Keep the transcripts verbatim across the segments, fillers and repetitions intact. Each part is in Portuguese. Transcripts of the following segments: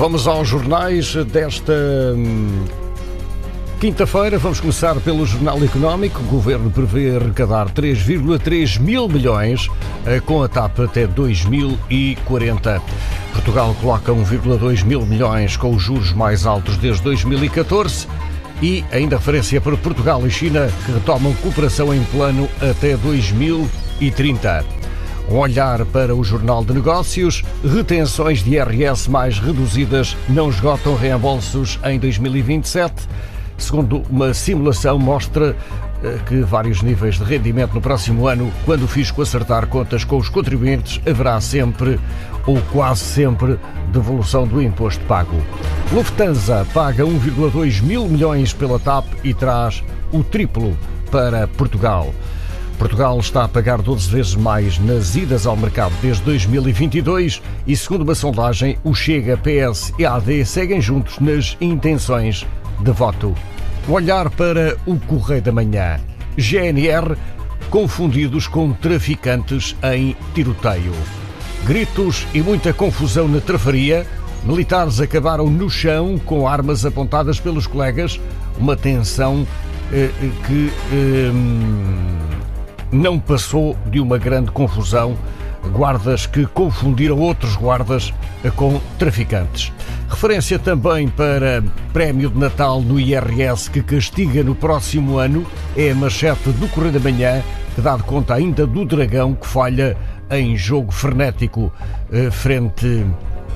Vamos aos jornais desta hum, quinta-feira. Vamos começar pelo Jornal Económico. O Governo prevê arrecadar três vírgula três mil milhões com a TAP até dois mil e quarenta. Portugal coloca um vírgula dois mil milhões com os juros mais altos desde dois mil e catorze. E ainda referência para Portugal e China, que retomam cooperação em plano até dois mil e trinta. Um olhar para o Jornal de Negócios. Retenções de I R S mais reduzidas não esgotam reembolsos em dois mil e vinte e sete. Segundo uma simulação, mostra que vários níveis de rendimento no próximo ano, quando o fisco acertar contas com os contribuintes, haverá sempre, ou quase sempre, devolução do imposto pago. Lufthansa paga um vírgula dois mil milhões pela TAP e traz o triplo para Portugal. Portugal está a pagar doze vezes mais nas idas ao mercado desde dois mil e vinte e dois e, segundo uma sondagem, o Chega, P S e A D seguem juntos nas intenções de voto. Olhar para o Correio da Manhã. G N R confundidos com traficantes em tiroteio. Gritos e muita confusão na trafaria. Militares acabaram no chão com armas apontadas pelos colegas. Uma tensão eh, que eh, não passou de uma grande confusão. Guardas que confundiram outros guardas com traficantes. Referência também para Prémio de Natal no I R S que castiga no próximo ano. É a manchete do Correio da Manhã, que dá de conta ainda do Dragão, que falha em jogo frenético frente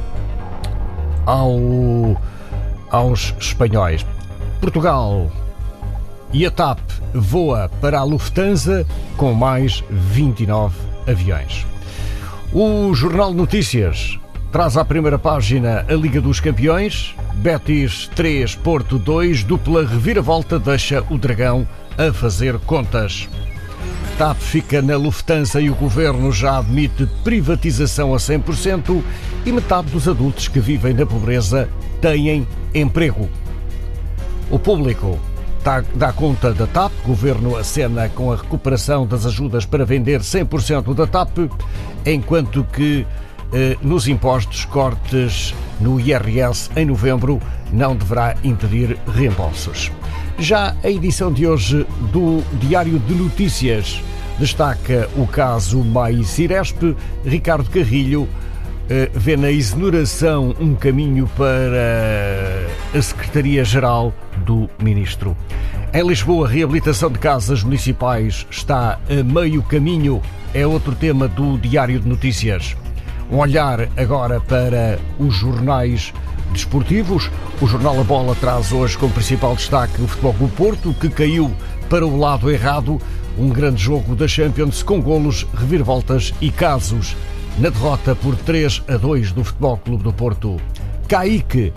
ao, aos espanhóis. Portugal e a TAP voa para a Lufthansa com mais vinte e nove aviões. O Jornal de Notícias traz à primeira página a Liga dos Campeões. Betis três, Porto dois, dupla reviravolta deixa o Dragão a fazer contas. TAP fica na Lufthansa e o Governo já admite privatização a cem por cento e metade dos adultos que vivem na pobreza têm emprego. O Público dá conta da TAP. O Governo acena com a recuperação das ajudas para vender cem por cento da TAP, enquanto que eh, nos impostos, cortes no I R S em novembro não deverá impedir reembolsos. Já a edição de hoje do Diário de Notícias destaca o caso Mais-Ciresp. Ricardo Carrilho eh, vê na exoneração um caminho para a Secretaria-Geral do Ministro. Em Lisboa, a reabilitação de casas municipais está a meio caminho. É outro tema do Diário de Notícias. Um olhar agora para os jornais desportivos. O jornal A Bola traz hoje como principal destaque o Futebol Clube Porto, que caiu para o lado errado. Um grande jogo da Champions com golos, reviravoltas e casos. Na derrota por três a dois do Futebol Clube do Porto. Kaique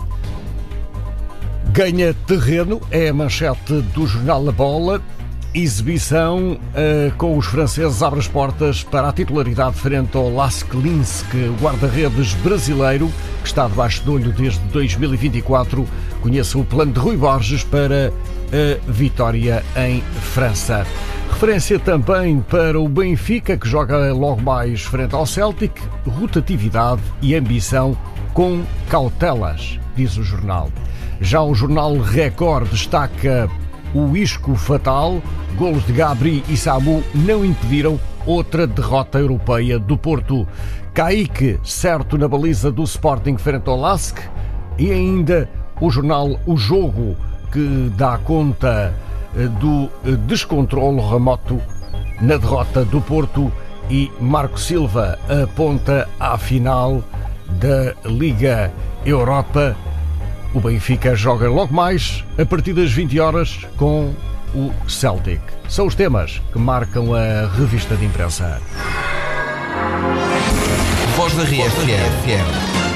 ganha terreno, é a manchete do jornal A Bola. Exibição uh, com os franceses abre as portas para a titularidade frente ao Lask Linsk, guarda-redes brasileiro, que está debaixo do olho desde dois mil e vinte e quatro. Conheça o plano de Rui Borges para a vitória em França. Referência também para o Benfica, que joga logo mais frente ao Celtic. Rotatividade e ambição com cautelas, diz o jornal. Já o jornal Record destaca o isco fatal. Golos de Gabri e Samu não impediram outra derrota europeia do Porto. Kaique certo na baliza do Sporting frente ao Lask. E ainda o jornal O Jogo, que dá conta do descontrole remoto na derrota do Porto, e Marco Silva aponta à final da Liga Europa. O Benfica joga logo mais a partir das vinte horas com o Celtic. São os temas que marcam a revista de imprensa. Voz da R F M.